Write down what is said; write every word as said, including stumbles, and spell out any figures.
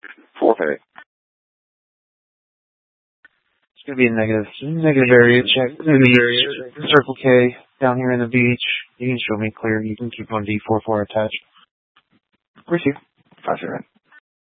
four pay. It's going to be a negative, negative area check. In the Circle K down here in the beach. You can show me clear. You can keep on D four four attached. Receive. Gotcha, man.